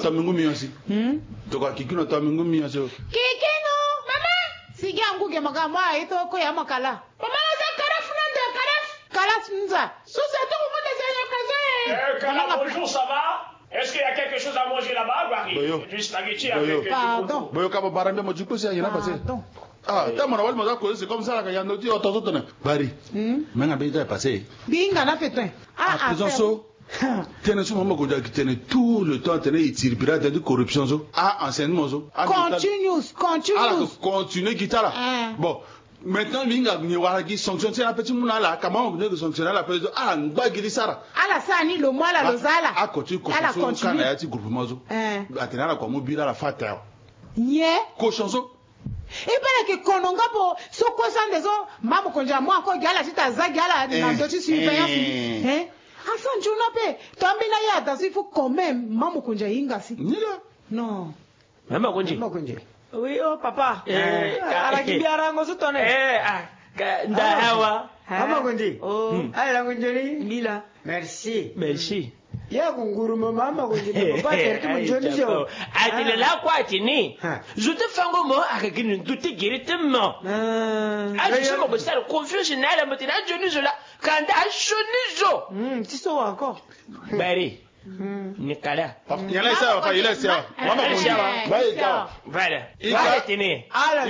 tamingu miyasi. Toka kikino tamingu miyasi. Kikino, mama. Sigi anguge magama ito ko ya makala. Mama za karaf nande karaf. Karaf nza. Susa to ko de senya Kala, bonjour, ça va? Est-ce qu'il y a quelque chose à manger là-bas, Barry? Du spaghetti avec pardon. Boyo kaba barambe mo jupo si ayina passé. Ah, t'as wal maza ko c'est comme ça la kayando ti otozo tone. Bari. Menga be ta passé. Binga na fetin. Ah, prison so. Tene su mama ko jaki tene tout le temps tene itiripira de corruption so. Ah, enseignement so. Continuous. Ah, continue kitala. Bon. Maintenant, minga ni wala qui sanctionne la petite mouna là, comment on veut sanctionner la petite ah ngba gili sara. Ala sani lo moi la lozala. Ah continue kana ya ti groupement zo. Atena la kwa mobile la fata. Nye. Koshonzo. Ibele ke kononga po so kosan deso mamu konja mo ko gala sita za gala na doti surveillance. Asan juna pe tambila ya dasi faut quand même mamu konja inga si. Nila. Non. Mama konji. Oui, oh papa. Arakibiara ngoso tone. Ndahawa. Mama konji. Oh. Ala konjoni. Mila. Merci. Merci. Ya kunguru mama konji. Papa terti monjoni jo. Atile la kwa atini. Je te fango mo akagini ntuti girite-mo. Je me ko sala confusion na la motina joni zo la kanda shoni zo. Tiso encore. Bari. Nikala. Il a ça, papa, il a ça. Mama konji. Baïka. Voilà. Voilà tini.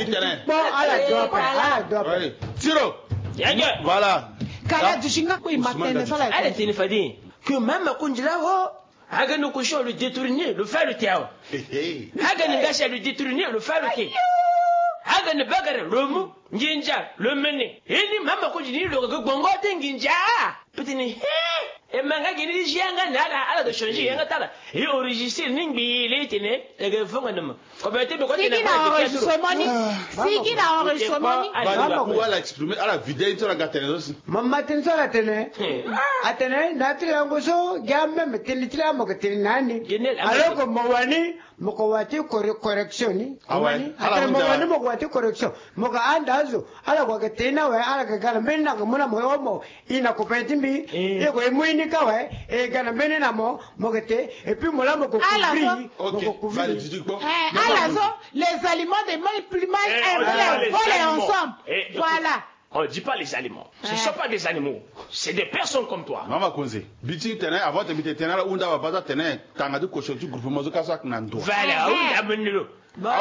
Ala dope. Tiro. Yaga. Voilà. Kala dushinga ko imatene sala. Elle tini fadi. Que même konjila ho. Haga no kusho le détourner, le faire le théâtre. Haga ne gâche le détourner, le faire le thé. Haga ne bagara le mou, nginja, le mené. Et ni mama konjini le gongo tenginja. Petini. Et manga gini jianga nada ala de changer yanga tala. Et enregistrer ningbi le tene, et que fonga nama. Comme était be côté na Sigi na enregistrement ni. Bala ku ala exprimer ala vidéo to la gatene aussi. Mama tenso la tene. Atene natri angoso gamme metelitira mo ketini nani. Aloko mawani moko wati correction. Awani. Atene mawani moko wati correction. Moko andazo ala kwa ketena we ala kagala menna kumuna moyomo ina kupetimbi. Eko emwini kawe e gana menena mo mokete et puis mola moko couvrir. OK. Alors, les aliments de plus mal volés ensemble. Voilà. On ne dit pas les aliments. Ce ne sont pas des animaux. C'est des personnes comme toi. Maman Konze. Biti tene avant de biti tene la unda baza tene tanga du cochon du groupe mozo kasa nando. Voilà, où d'amener-le. Voilà.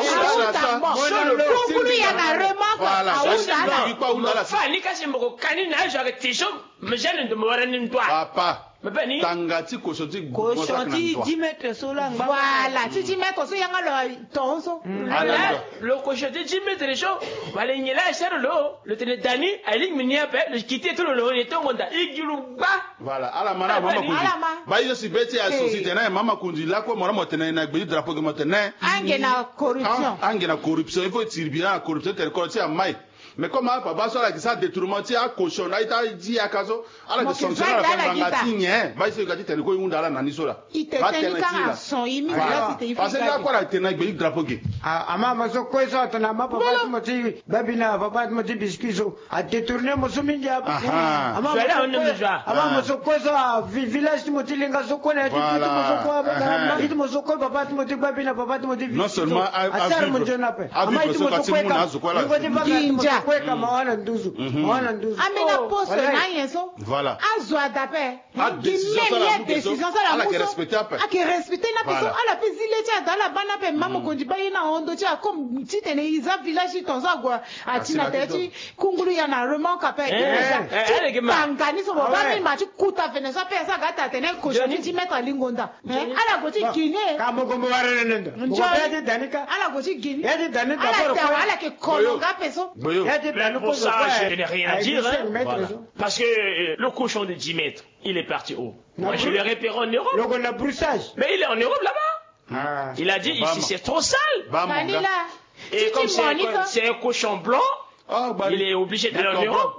Papa. Tangati koshoti koshoti 10 mètres sola. Voilà, tu 10 mètres so yanga lo tonso. Le koshoti 10 mètres chaud. Wala nyela sero lo, le tene dani ali minia pe, le quitter tout le long et tongonda igilu ba. Voilà, ala mana mama kunzi. Ba yo si beti ya société na mama kunzi la ko mora motene na gbe drapeau ke motene. Angena corruption. Angena corruption, il faut tirer la corruption tel ko ti amai. Mais comme papa so la ki sa détournement ti a cochon na ita di akazo ala ke sanction la ko ngati nye ba so gati tel ko yunda ala nani so la ba tene ka son imi la ti parce que quoi la tena gbe drapeau ke ama maso ko so tana ma papa mo ti babina papa mo ti biscuito a détourner mo so mingi ama mo so ko so village mo ti linga so ko na ti mo so ko ba ti mo so ko papa mo ti babina papa mo ti non seulement a sar mo jona pe ama ti mo so ko ka kweka mawana nduzu mawana nduzu amena poste na yenso voilà azwa d'après décision ça la respecter après a respecter na peso ala pe zile cha dans la bana pe mama konji ba ina ondo cha comme ti tene iza village tonza gwa atina teti kunguru ya na remanque pe tangani so ba mi ma ti kuta venesa pe sa gata tene ko joni ti mettre lingonda ala go ti Guinée ka mo go wara nenda ko be danika ala go ti Guinée ya di danika ala ke kolonga peso. Mais pour ça, je n'ai rien à dire. Hein. Voilà. Parce que le cochon de 10 mètres, il est parti où? Moi, je l'ai repéré en Europe. Mais il est en Europe là-bas. Il a dit ici, c'est trop sale. Et comme c'est un cochon blanc, il est obligé d'aller en Europe.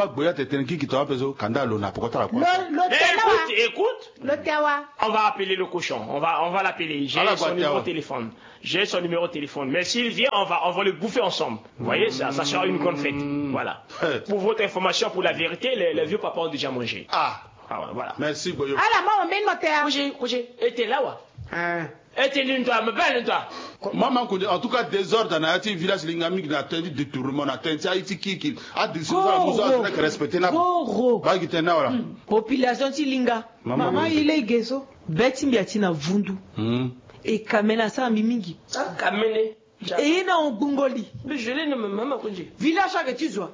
Écoute, on va appeler le cochon, on va l'appeler, j'ai son numéro de téléphone, mais s'il vient, on va le bouffer ensemble, vous voyez, ça sera une grande fête, voilà. Pour votre information, pour la vérité, les vieux papas ont déjà mangé. Voilà. Merci, Boyo. Ah, la maman, mais notaire. Roger, et t'es là, ouais. Et tu es toi, me parle toi. Maman, en tout cas, désordre, dans le village, les amis qui ont attendu détournement, attendu Haïti qui a décidé de respecter la population Tilinga. Maman, il est gesso. Beti mbiatina vundu. Et kamena sa mimingi. Kamene. Et il a un bungoli. Mais je l'ai nommé maman Konji. Village avec tu vois.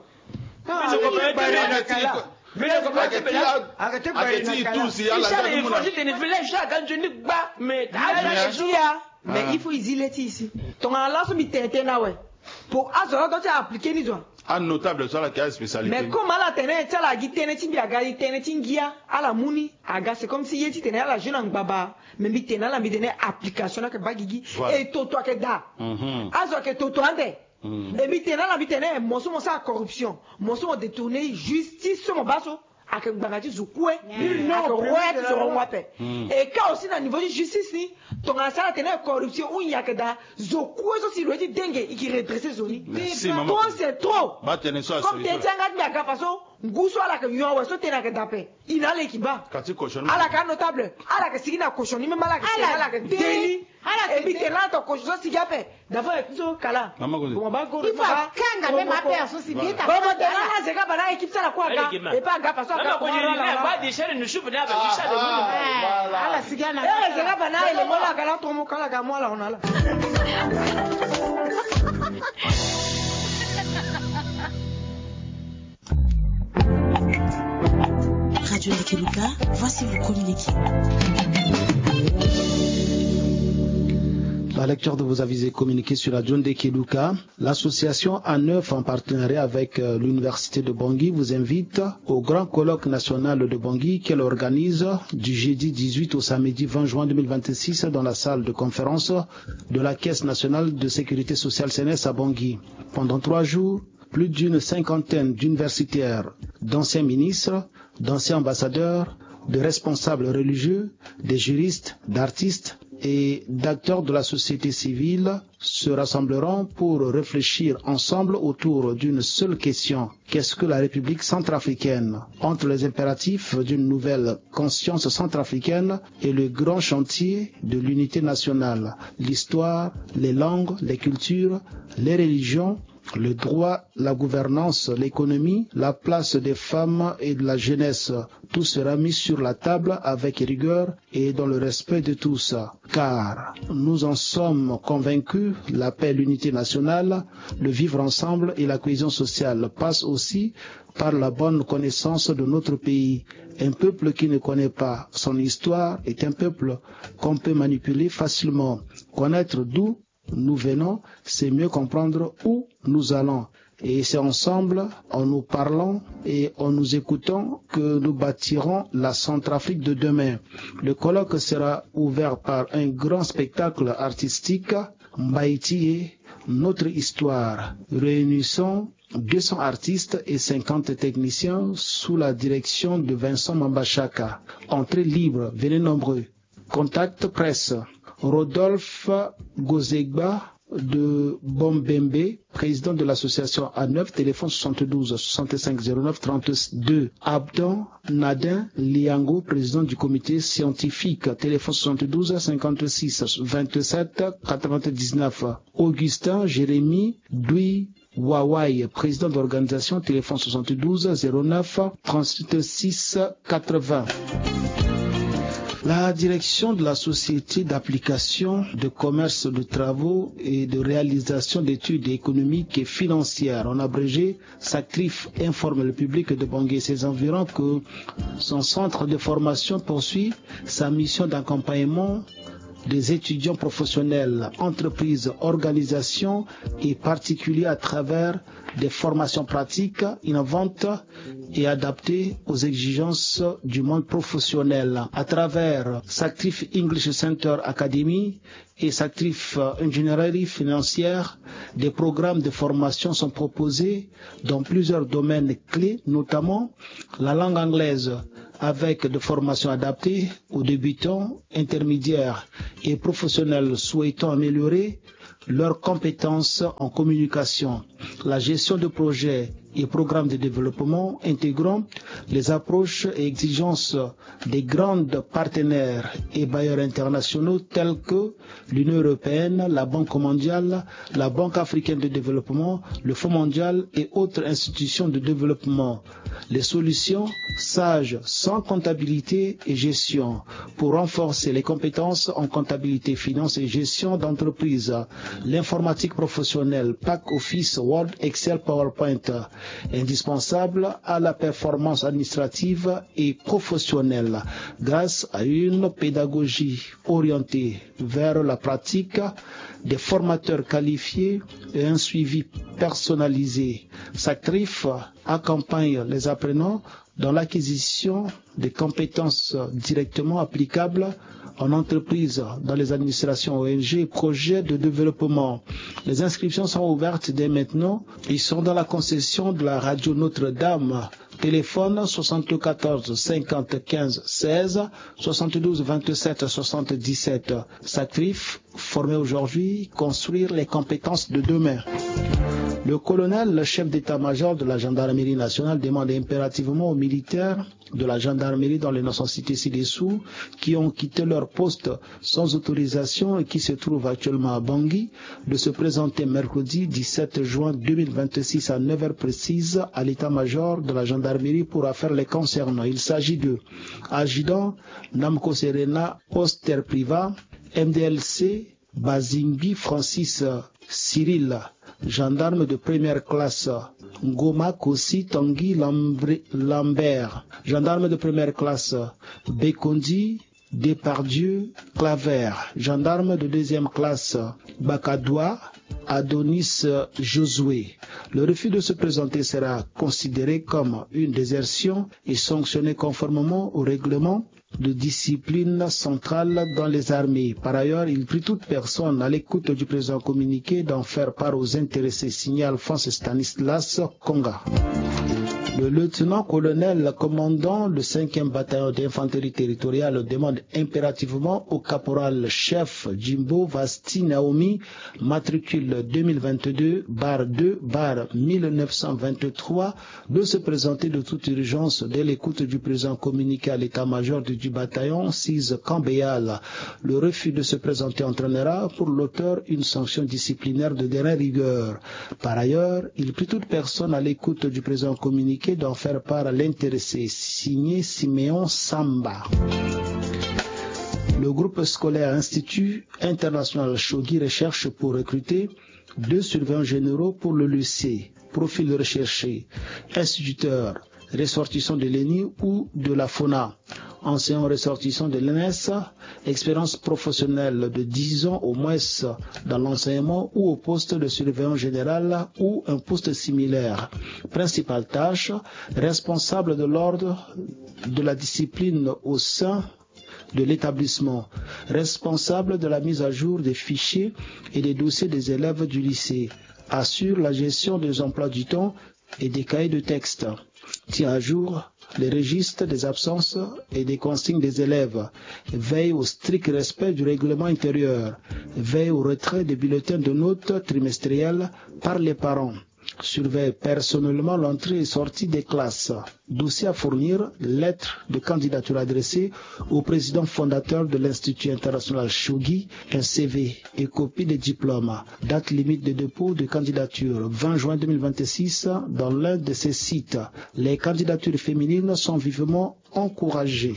Mais il faut exiler ici. Ton alliance mi tente na ouais. Pour azora quand tu as appliqué ni toi. Un notable sur la case spécialité. Mais comme à la tene, tu as la guitene timbi aga tene tingia à la muni aga c'est comme si yeti tene à la jeune en baba mais mi tene la mi tene application là que bagigi et toto que da. Azora que toto ande. Et mi tene la mi tene mo so mo sa corruption, mo so mo détourner justice so mo baso. Et quand aussi dans le niveau de justice, ton assaut a corruption ou il y a que da zokoué aussi le dit dengue qui redresse zoni. Toi c'est trop. Comme tu tiens à la façon, gousso à la que yon ouais sauter la que d'après. Il a l'équipe à la carte notable, à la que c'est une cochon, même à la que délit. Et puis t'es là ton cochon si gapé. D'abord il faut cala. Il faut kanga même à personne si bien. Bon là c'est gars bana équipe ça la quoi gars et pas gars parce que pas des chaînes nous choupe là avec ça de ala sigana. C'est gars bana il est là gars ton mo kala gars moi là on a là. Radio Ndekeluka, voici vous communiquer. La lecture de vos avis est communiquée sur la Radio Ndekeluka. L'association A9, en partenariat avec l'Université de Bangui, vous invite au grand colloque national de Bangui qu'elle organise du jeudi 18 au samedi 20 juin 2026 dans la salle de conférence de la Caisse nationale de sécurité sociale CNS à Bangui. Pendant 3 jours, plus d'une cinquantaine d'universitaires, d'anciens ministres, d'anciens ambassadeurs, de responsables religieux, des juristes, d'artistes et d'acteurs de la société civile se rassembleront pour réfléchir ensemble autour d'une seule question. Qu'est-ce que la République centrafricaine? Entre les impératifs d'une nouvelle conscience centrafricaine et le grand chantier de l'unité nationale, l'histoire, les langues, les cultures, les religions, le droit, la gouvernance, l'économie, la place des femmes et de la jeunesse, tout sera mis sur la table avec rigueur et dans le respect de tous. Car nous en sommes convaincus, la paix, l'unité nationale, le vivre ensemble et la cohésion sociale passent aussi par la bonne connaissance de notre pays. Un peuple qui ne connaît pas son histoire est un peuple qu'on peut manipuler facilement. Connaître d'où nous venons, c'est mieux comprendre où nous allons. Et c'est ensemble, en nous parlant et en nous écoutant, que nous bâtirons la Centrafrique de demain. Le colloque sera ouvert par un grand spectacle artistique, Mbaïti, notre histoire. Réunissons 200 artistes et 50 techniciens sous la direction de Vincent Mambachaka. Entrée libre, venez nombreux. Contact presse. Rodolphe Gozegba de Bombembe, président de l'association A9, téléphone 72 65 09 32. Abdan Nadin Liango, président du comité scientifique, téléphone 72 56 27 99. Augustin Jérémy Doui Wawai, président de l'organisation, téléphone 72 09 36 80. La direction de la société d'application, de commerce, de travaux et de réalisation d'études économiques et financières, en abrégé, SACRIF, informe le public de Bangui et ses environs que son centre de formation poursuit sa mission d'accompagnement des étudiants professionnels, entreprises, organisations et particuliers à travers des formations pratiques, innovantes et adaptées aux exigences du monde professionnel. À travers SACRIF English Center Academy et SACRIF Ingénierie Financière, des programmes de formation sont proposés dans plusieurs domaines clés, notamment la langue anglaise, avec des formations adaptées aux débutants, intermédiaires et professionnels souhaitant améliorer leurs compétences en communication, la gestion de projets et programmes de développement intégrant les approches et exigences des grands partenaires et bailleurs internationaux tels que l'Union européenne, la Banque mondiale, la Banque africaine de développement, le Fonds mondial et autres institutions de développement. Les solutions sages sans comptabilité et gestion pour renforcer les compétences en comptabilité, finance et gestion d'entreprise, l'informatique professionnelle, PAC Office, Word, Excel, PowerPoint, indispensable à la performance administrative et professionnelle grâce à une pédagogie orientée vers la pratique, des formateurs qualifiés et un suivi personnalisé. SACTRIF accompagne les apprenants dans l'acquisition des compétences directement applicables en entreprise, dans les administrations ONG et projets de développement. Les inscriptions sont ouvertes dès maintenant. Ils sont dans la concession de la radio Notre-Dame. Téléphone 74 50 15 16 72 27 77. SACTRIF, formé aujourd'hui, construire les compétences de demain. Le colonel, le chef d'état-major de la gendarmerie nationale, demande impérativement aux militaires de la gendarmerie dans les 900 cités ci-dessous qui ont quitté leur poste sans autorisation et qui se trouvent actuellement à Bangui de se présenter mercredi 17 juin 2026 à 9h précises à l'état-major de la gendarmerie pour affaires les concernant. Il s'agit de Adjudant Namco Serena, Poster Priva, MDLC, Bazimbi Francis Cyril, gendarme de première classe, Ngoma Kossi Tanguy Lambert, gendarme de première classe, Bekondi Depardieu Claver, gendarme de deuxième classe, Bakadoua Adonis Josué. Le refus de se présenter sera considéré comme une désertion et sanctionné conformément au règlement de discipline centrale dans les armées. Par ailleurs, il prie toute personne à l'écoute du présent communiqué d'en faire part aux intéressés, signé Alphonse Stanislas Konga. Le lieutenant-colonel commandant le 5e bataillon d'infanterie territoriale demande impérativement au caporal-chef Jimbo Vasti Naomi, matricule 2022-2-1923, de se présenter de toute urgence dès l'écoute du présent communiqué à l'état-major du bataillon 6 Cambéal. Le refus de se présenter entraînera pour l'auteur une sanction disciplinaire de dernière rigueur. Par ailleurs, il prie toute personne à l'écoute du présent communiqué d'en faire part à l'intéressé, signé Siméon Samba. Le groupe scolaire Institut International Chogui recherche pour recruter 2 surveillants généraux pour le lycée. Profil recherché, instituteur, ressortissant de l'ENI ou de la FONA. Enseignant ressortissant de l'ENS, expérience professionnelle de 10 ans au moins dans l'enseignement ou au poste de surveillant général ou un poste similaire. Principale tâche, responsable de l'ordre de la discipline au sein de l'établissement, responsable de la mise à jour des fichiers et des dossiers des élèves du lycée, assure la gestion des emplois du temps et des cahiers de texte, tient à jour les registres des absences et des consignes des élèves, veille au strict respect du règlement intérieur, veille au retrait des bulletins de notes trimestriels par les parents, surveille personnellement l'entrée et sortie des classes, dossier à fournir, lettre de candidature adressée au président fondateur de l'Institut International Chogui, un CV et copie des diplômes, date limite de dépôt de candidature 20 juin 2026 dans l'un de ces sites. Les candidatures féminines sont vivement encouragées.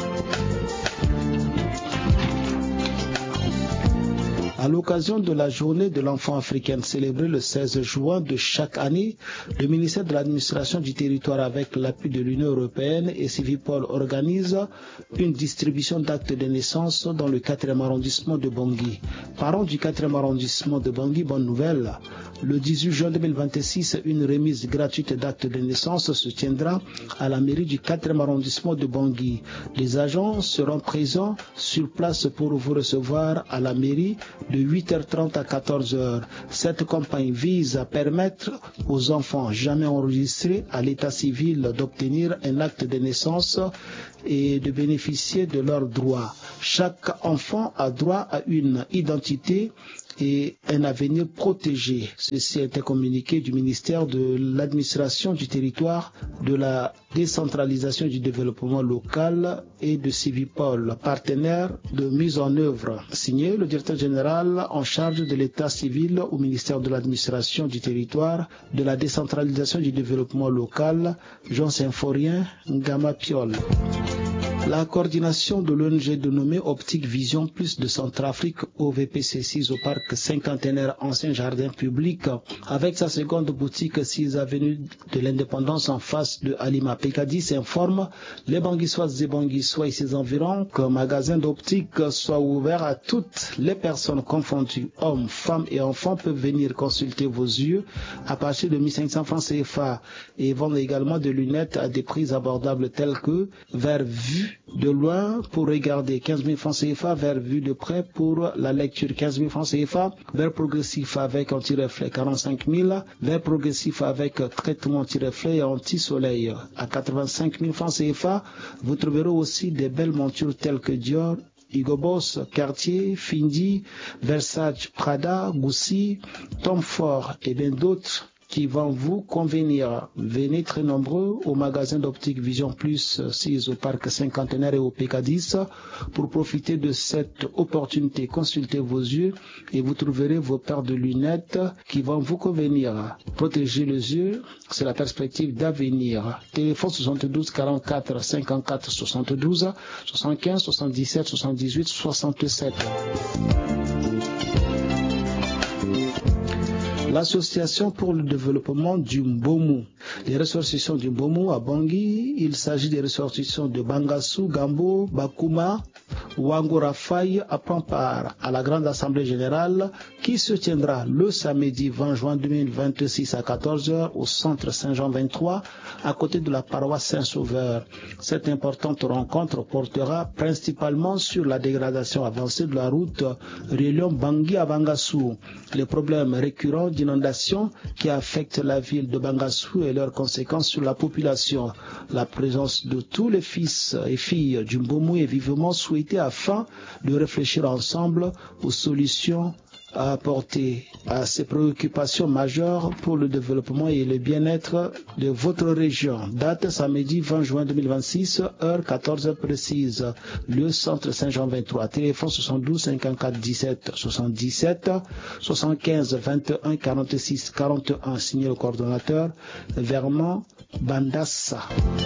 À l'occasion de la journée de l'enfant africaine célébrée le 16 juin de chaque année, le ministère de l'administration du territoire avec l'appui de l'Union européenne et Civipol organise une distribution d'actes de naissance dans le 4e arrondissement de Bangui. Parents du 4e arrondissement de Bangui, bonne nouvelle. Le 18 juin 2026, une remise gratuite d'actes de naissance se tiendra à la mairie du 4e arrondissement de Bangui. Les agents seront présents sur place pour vous recevoir à la mairie de 8h30 à 14h. Cette campagne vise à permettre aux enfants jamais enregistrés à l'état civil d'obtenir un acte de naissance et de bénéficier de leurs droits. Chaque enfant a droit à une identité, et un avenir protégé. Ceci est un communiqué du ministère de l'administration du territoire, de la décentralisation du développement local et de Civipol, partenaire de mise en œuvre. Signé le directeur général en charge de l'état civil au ministère de l'administration du territoire, de la décentralisation du développement local, Jean Symphorien Ngama Piol. La coordination de l'ONG dénommée Optique Vision Plus de Centrafrique OVPC 6 au parc cinquantenaire ancien jardin public avec sa seconde boutique 6 avenue de l'Indépendance en face de Alima Pekadi s'informe les Banguissoises et Banguissois et ses environs qu'un magasin d'optique soit ouvert à toutes les personnes confondues, hommes, femmes et enfants peuvent venir consulter vos yeux à partir de 1500 francs CFA et vendre également des lunettes à des prix abordables tels que verre vue de loin pour regarder 15 000 francs CFA, vers vue de près pour la lecture 15 000 francs CFA, vers progressif avec anti-reflet 45 000, vers progressif avec traitement anti-reflet et anti-soleil à 85 000 francs CFA. Vous trouverez aussi des belles montures telles que Dior, Hugo Boss, Cartier, Fendi, Versace, Prada, Gucci, Tom Ford et bien d'autres qui vont vous convenir. Venez très nombreux au magasin d'Optique Vision Plus 6 au parc cinquantenaire et au PK10 pour profiter de cette opportunité. Consultez vos yeux et vous trouverez vos paires de lunettes qui vont vous convenir. Protéger les yeux, c'est la perspective d'avenir. Téléphone 72 44 54 72 75 77 78 67. L'Association pour le développement du Mbomu. Les ressortissants du Mbomu à Bangui, il s'agit des ressortissants de Bangassou, Gambo, Bakuma, Wangora Faye prend part à la grande assemblée générale qui se tiendra le samedi 20 juin 2026 à 14h au centre Saint-Jean 23 à côté de la paroisse Saint-Sauveur. Cette importante rencontre portera principalement sur la dégradation avancée de la route reliant Bangui à Bangassou, les problèmes récurrents d'inondation qui affectent la ville de Bangassou et leurs conséquences sur la population. La présence de tous les fils et filles du Mbomu est vivement souhaitée afin de réfléchir ensemble aux solutions à apporter à ces préoccupations majeures pour le développement et le bien-être de votre région. Date samedi 20 juin 2026, heure 14h précise, lieu centre Saint-Jean 23, téléphone 72 54 17 77 75 21 46 41, signé le coordonnateur Vermont Bandassa.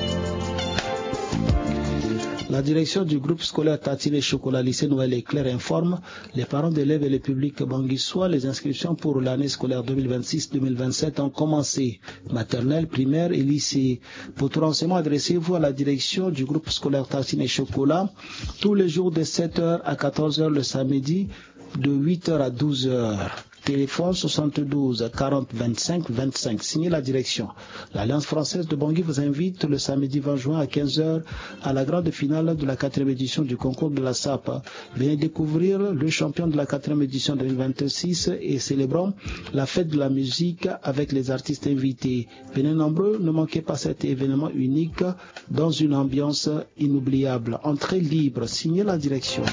La direction du groupe scolaire Tatine Chocolat lycée Noël Éclair informe les parents d'élèves et le public banguissois. Les inscriptions pour l'année scolaire 2026-2027 ont commencé. Maternelle, primaire et lycée. Pour tout renseignement, adressez-vous à la direction du groupe scolaire Tatine Chocolat tous les jours de 7h à 14h le samedi, de 8h à 12h. Téléphone 72 40 25 25. Signé la direction. L'Alliance française de Bangui vous invite le samedi 20 juin à 15h à la grande finale de la 4e édition du concours de la SAP. Venez découvrir le champion de la 4e édition 2026 et célébrons la fête de la musique avec les artistes invités. Venez nombreux, ne manquez pas cet événement unique dans une ambiance inoubliable. Entrée libre. Signé la direction.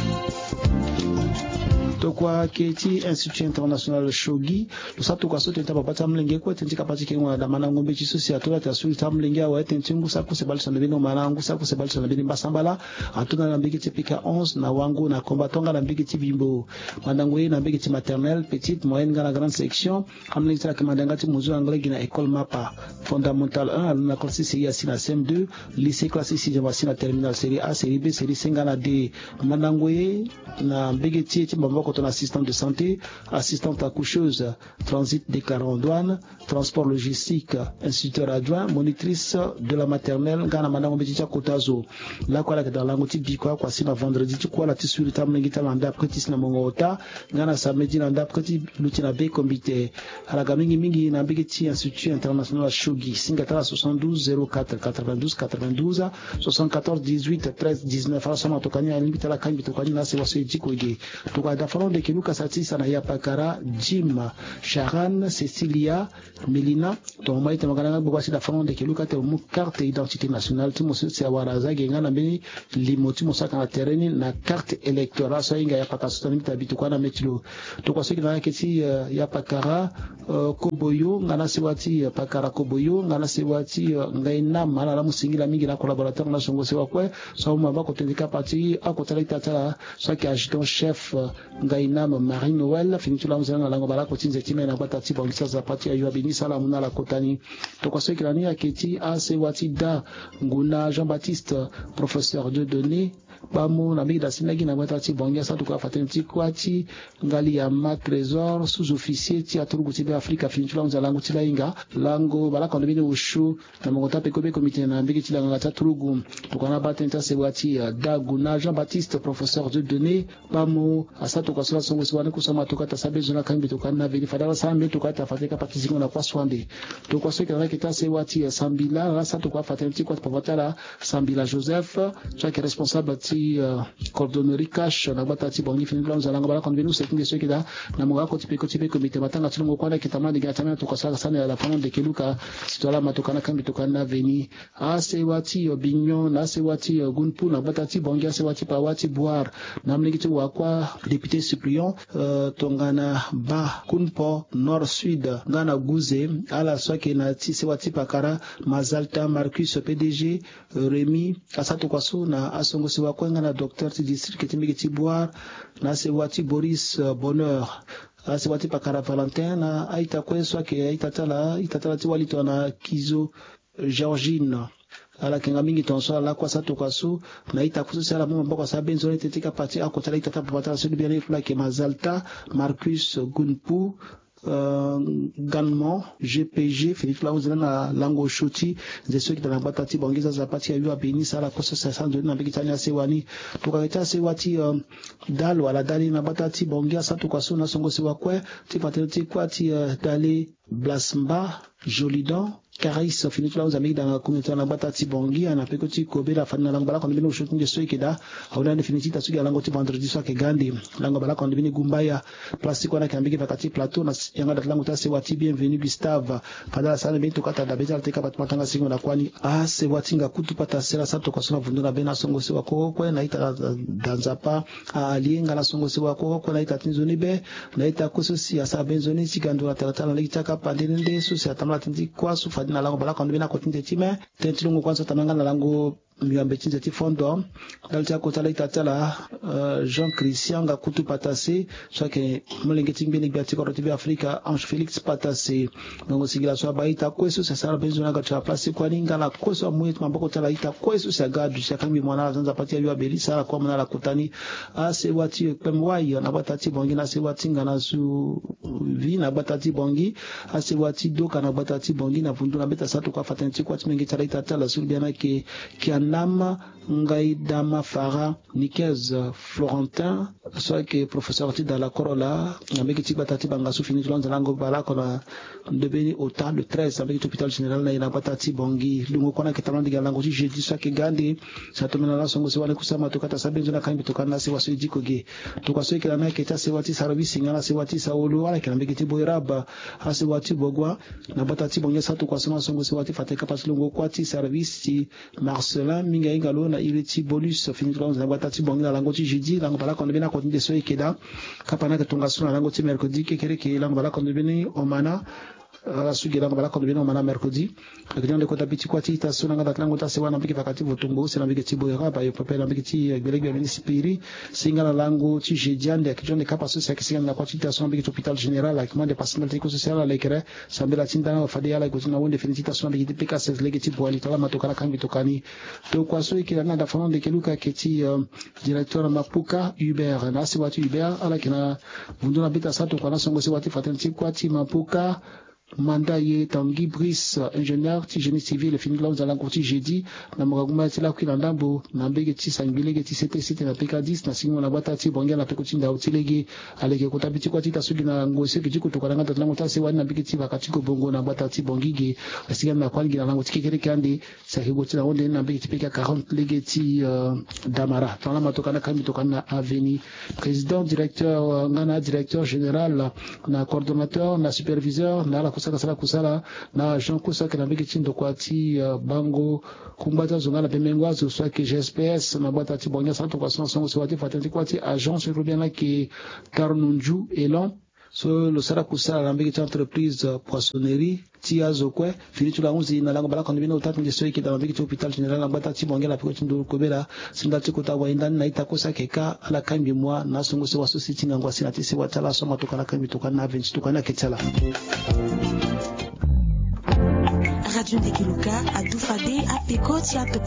Tokwa Keti Institut International Shogi lusatuka sote tabapata mlenge kwa tentika patike ngwa mana ngombe chisusi atola tasuli tamlenge wa tentingu saku sebalisa nabino manangu saku sebalisa nabini basambala atuna na mbiki tipika 11 na wangu na kombatonga na mbiki tibimbo mandangwe na mbiki maternelle petite moyenne na grande section amlenge tra kamandanga ti muzu anglais na école mapa fondamentale 1 na classe C ya sina CM2 lycée classe C ya sina terminale série A série B série C na D mandangwe na mbiki ti mbamba ton assistante de santé, assistante accoucheuse, transit déclarant en douane, transport logistique, instituteur adjoint, monitrice de la maternelle, Gana Madame Obeticha Kotazo. Là, quoi, dans l'angoti bikwa, quoi, si la vendredi, tu quoi, la tissue, tam, l'engita, landa, prétis, na mongota, Gana samedi, landa, prétis, l'outina B, comité, à la gamingi, mingi, na bigeti, institut international Shogi, Singatara 72 04 92 92, 74 18 13 19, à la somme, tokani, à limite à la canne, tokani, là, c'est aussi, dikoye, tokani, falon de Keluka Satisa na Yapakara, Jim, Sharan, Cecilia, Melina, ton maïta magana bokwasi la falon de Keluka te mu carte d'identité nationale tu musu se waraza genga na beni limoti musaka na terrain na carte électorale so inga Yapaka sotani tabitu kwa na metilo to kwa soki na keti Yapakara Koboyo ngana sewati Pakara Koboyo ngana sewati ngaina mala la musingila mingi na collaborateur na songo sewa kwe so mamba ko tendika parti akotala itata so ki adjudant chef ngaina Marie Noël finitula muzana lango bala ko tinze time na batati bongisa za parti ayo bini sala muna la kotani to kwa soki lani aketi asewati da nguna Jean-Baptiste professeur de données bamo na migi da sinagi na batati bongia sa to kwa fatenti kwati ngali ya ma trésor sous-officier ti aturuguti be Afrika finitula muzana lango tila inga lango bala ko bini ushu na mongota pe kobe comité na mbiki tila ngata turugu to kana batenta sewati da nguna Jean-Baptiste professeur de données bamo asato kwa sala songo swane kusoma to kata sabe zona kambi to kana veri fadala sambe to kata fateka patizingo na kwa swande to kwa soki na kita sewati Sambila rasa to kwa fatenti kwa pavatala Sambila Joseph chaque responsable ti coordonnerie cash na batati bongi fini plan za langa bala kon binu sekinge soki da na monga ko tipe comité batanga tulungo kwa na kitama de gatama to kwa sala sana la fond de Keluka sitola matokana kambi to kana veni asewati Bignon na sewati Gunpu na batati bongi asewati pawati boire na mlingiti wakwa député suppléant tongana ba kunpo nord sud ngana guze ala soki na tisewati Pakara Mazalta Marcus PDG Rémi asato kwaso na asongo sewa kwenga na docteur ti district ketimiki ti boire na sewati Boris Bonheur asewati Pakara Valentin na aita kweso ke itatala ti walito na Kizo Georgine ala kenga mingi tonso ala kwa sato kwasu na ita kususi ala mwa mbako sa benzo tetika parti akotala itata papata sudi biane fula ke Mazalta Marcus Gunpu Ganmon GPG Philippe Lauzana na lango shoti de ceux qui dans la batati bongeza za parti ya beni sala koso sa sando na bikitania sewani tukaketa sewati dalo ala dali na batati bongeza sa tukaso na songo sewa kwe ti patenti kwati dali Blasmba Jolidan Caris finit là aux amis dans la communauté na batati bongi ana pekoti kobe la fana lango bala kondibini shooting de soikeda hauna definiti tasugi lango ti vendredi soir ke gandi lango bala kondibini gumbaya plastique wana kambiki bakati plateau na yanga dat lango ta sewati bienvenue Gustave fadala sana bintu kata da beza teka batmatanga singo na kwani sewati nga kutu pata sera sato kwa sona vunduna bena songo sewa ko kwa na ita danzapa alienga la songo sewa ko kwa na ita tinzoni be na ita kususi asa benzoni sigandura talatala lekitaka pandende susi atamla tinzi kwa sufa na lango bala kondo bina kotinte time tentilungu kwanza tamanga na lango miambe tinze ti fondo dalta kotala itatala Jean Christian ga kutu patase soke molenge timbeni biati koroti bi Afrika Ange Felix patase ngo sigila so baita kwesu sa sala benzo na ga place kwa ninga la koso mwetu mamboko tala ita kwesu sa gadu sa kambi mwana zanza patia yo abeli sala kwa mwana la kutani ase wati pemwai na batati bongi na se wati ngana su vi na batati bongi ase wati doka na batati bongi na vundu na beta satu kwa fatenti kwa timenge tala itatala sulbiana ke Nama Ngaïdama Farah Nikez Florentin soit que professeur ti dans la Corolla avec ti batati bangasu fini tulanza lango bala kona devenu au temps le 13 avec l'hôpital général na batati bongi lungo kona ketama diga lango ti jeudi soit que gandi sa tomena la songo se wana kusama to kata sabenzo na kambi to kana se wasu jiko ge to kwa soki la na keta se wati service ngana se wati sa olu wala kana mbeki ti boiraba ase wati bogwa na batati bongi sa to kwa songo se wati fateka pas lungo kwati service ti Marcelin minga ingalo na ileti bonus fini tulanza batati bongi na lango ti jeudi lango bala kona bina de so ikeda kapana katunga suna lango ti mercredi kekere ke lango bala kondo bini omana sugi lango bala kondo bini omana mercredi akidande ko tabiti kwa ti ta suna ngada lango ta se wana biki vakati votumbo se na biki ti boyra ba yo papela biki ti belege bini spiri singa la lango ti jediande akijonde kapa so se kisinga na kwa ti ta suna biki to hôpital général ak mande personnalité ko social la lekere sambela tinda fadi ala ko tina wonde finiti ta suna biki pika se lege ti boali tala matoka kambi tokani to kwa so ikila na da fond de Keluka keti directeur Mapuka Hubert na se wati Hubert ala kina vunduna bita sato kwa na songo se wati fatenti kwa ti Mapuka mandat ye Tanguy Brice ingénieur ti génie civil fini là dans l'encourti jeudi na mugaguma ti la kwina ndambo na mbege ti sangbelege ti CT na PK10 na singo na bata ti bongia na pekotinda utilege alege kotabiti kwa ti tasugi na ngose ki kutoka ngata tlango ta se wana mbege ti bakati ko bongo na bata ti bongige asiga na kwali na lango ti kekere kandi sa higo ti na onde na mbege ti PK 40 lege ti Damara tala matoka na kambi toka na aveni président directeur ngana directeur général na coordonnateur na superviseur na la kusala na Jean Kusaka na mbege ti ndokwa ti bango kumbata zongana pemengo zo soit que GPS na bata ti bongia sa to kwa songo so wati fatenti kwa ti agence européenne qui Karnunju Elan so le sara kusala na mbege ti entreprise poissonnerie ti azokwe fini tu la 11 na lango bala kondo bino utatu ngeso iki da mbege ti hôpital général na bata ti bongia la peko ti ndo kobela sinda ti kota wa indani na ita kosa keka ala kambi mwa na songo so waso siti ngwa sina ti se watala so matoka na kambi toka na 20 toka na ketala Radio Ndekeluka, à Doufadé, à Pekot, à